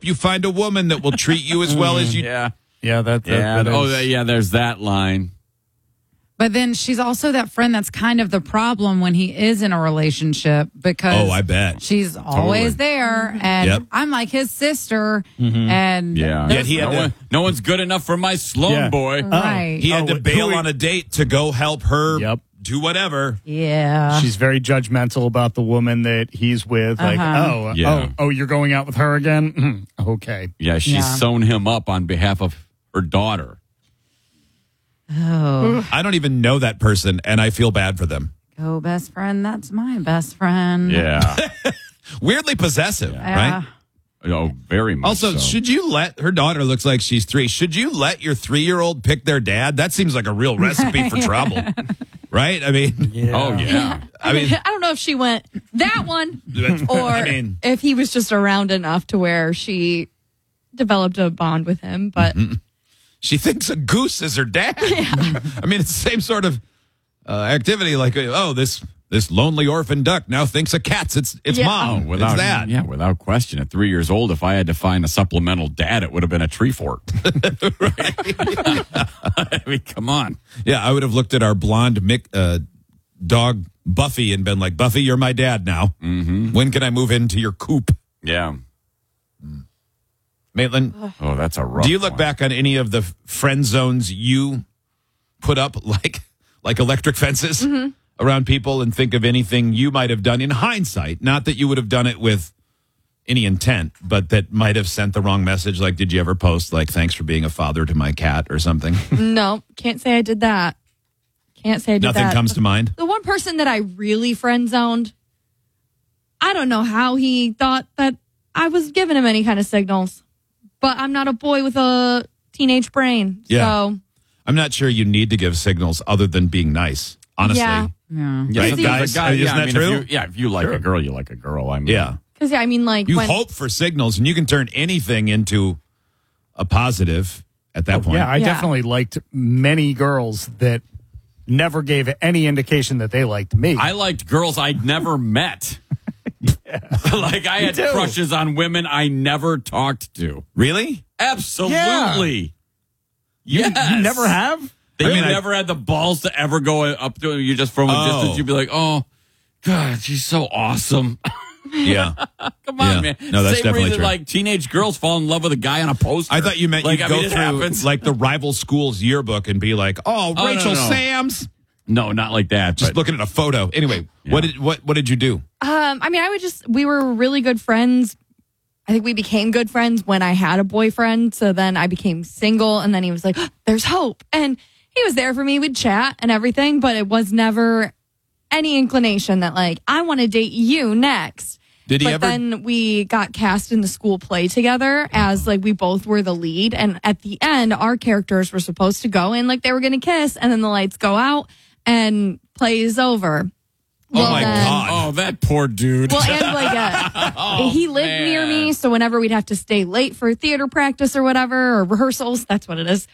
hope you find a woman that will treat you as well as you. Yeah. Yeah, that is. There's that line. But then she's also that friend that's kind of the problem when he is in a relationship because Oh, I bet. she's always there, and Yep. I'm like his sister, and Yeah. Yet he had No one's good enough for my Sloan Yeah. boy. right, He had to bail who- on a date to go help her Yep. do whatever. yeah, She's very judgmental about the woman that he's with. Like, Yeah. you're going out with her again? Okay. Yeah, she's Yeah. sewn him up on behalf of her daughter. I don't even know that person, and I feel bad for them. go best friend. That's my best friend. Yeah. Weirdly possessive, right? Oh, very much Also, so. should you let her daughter looks like she's 3? Should you let your 3-year-old pick their dad? That seems like a real recipe for trouble, right? I mean, Oh, yeah. I mean, I don't know if she went that one or I mean, if he was just around enough to where she developed a bond with him. But she thinks a goose is her dad. I mean, it's the same sort of activity. Like, this lonely orphan duck now thinks a cat's its Yeah. mom. Without It's that. Yeah, without question. At 3 years old, if I had to find a supplemental dad, it would have been a tree fort. I mean, come on. Yeah, I would have looked at our blonde dog Buffy and been like, Buffy, you're my dad now. Mm-hmm. When can I move into your coop? Yeah. Maitland, Oh, that's a rough do you look one. back on any of the friend zones you put up like electric fences around people and think of anything you might have done in hindsight? Not that you would have done it with any intent, but that might have sent the wrong message. Like, did you ever post like, thanks for being a father to my cat or something? no, can't say I did that. Can't say I did Nothing that. comes to mind? The one person that I really friend zoned, I don't know how he thought that I was giving him any kind of signals, but I'm not a boy with a teenage brain. Yeah. So I'm not sure you need to give signals other than being nice, honestly. Yeah. Yeah. Right, If guys? a guy- Isn't that true? If you like a girl, you like a girl. I mean, Yeah. because I mean, like You when hope for signals, and you can turn anything into a positive at that point. Yeah, I Yeah. definitely liked many girls that never gave any indication that they liked me. I liked girls I'd never met. Like I had too. crushes on women I never talked to. Really? Absolutely. Yes. You never have? That I mean, you I- never had the balls to ever go up to you just from a Oh. distance. You'd be like, oh, God, she's so awesome. Yeah. Come on, Yeah. man. No, that's Same definitely reason, true. like teenage girls fall in love with a guy on a poster. I thought you meant like, you'd I go mean, it through happens. like the rival school's yearbook and be like, "Oh, Oh, Rachel no. Sams." No, not like that. Just but looking at a photo. Anyway, Yeah. what did you do? I mean, we were really good friends. I think we became good friends when I had a boyfriend. So then I became single, and then he was like, there's hope. And he was there for me. We'd chat and everything, but it was never any inclination that, like, I want to date you next. Did he but ever? then we got cast in the school play together as, like, we both were the lead. And at the end, our characters were supposed to go in like they were going to kiss, and then the lights go out and play is over. Oh my then- God. oh, that poor dude. Well, and like he lived near me, so whenever we'd have to stay late for theater practice or whatever, or rehearsals, that's what it is.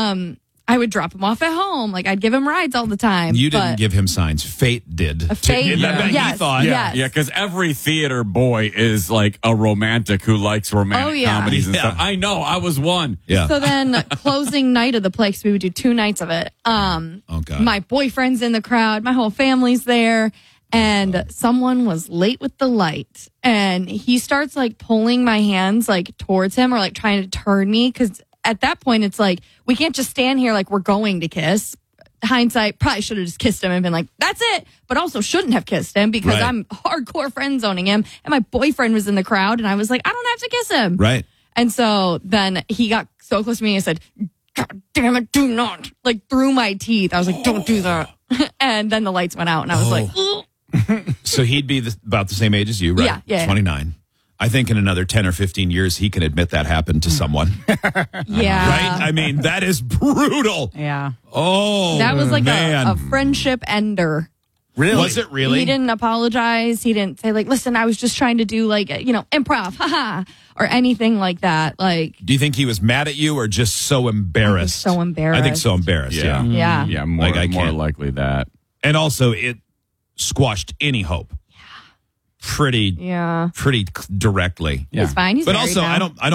I would drop him off at home. Like I'd give him rides all the time. You didn't but give him signs. Fate did. fate, He yes, thought. yes. Yeah, because every theater boy is like a romantic who likes romantic Oh, yeah. comedies and Yeah. stuff. I know, I was one. Yeah. So then closing night of the play, 'cause we would do 2 nights of it. Oh, God. My boyfriend's in the crowd, my whole family's there, and someone was late with the light, and he starts like pulling my hands like towards him, or like trying to turn me, because at that point it's like we can't just stand here like we're going to kiss. Hindsight, probably should have just kissed him and been like, that's it, but also shouldn't have kissed him because Right. I'm hardcore friend zoning him, and my boyfriend was in the crowd, and I was like, I don't have to kiss him. Right. And so then he got so close to me and said, God damn it, do not. Like through my teeth. I was like, don't do that. And then the lights went out, and I was like, "Ugh." So he'd be about the same age as you, right? Yeah, yeah. 29. I think in another 10 or 15 years, he can admit that happened to someone. Yeah. Right? I mean, that is brutal. Yeah. Oh, That was like man. a friendship ender. Really? Was it really? He didn't apologize. He didn't say, like, listen, I was just trying to do, like, improv, haha, or anything like that. Like, Do you think he was mad at you or just so embarrassed? so embarrassed. I think so embarrassed, yeah. Yeah. Yeah, more, Like, I more can't. likely that. And also, it squashed any hope. Pretty Yeah. directly. Yeah. He's fine. He's But married also, now. I don't